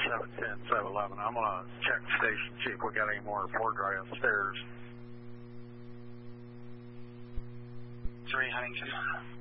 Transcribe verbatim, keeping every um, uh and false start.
seven ten, seven eleven. I'm going to check the station, see if we got any more report right upstairs. three Huntington.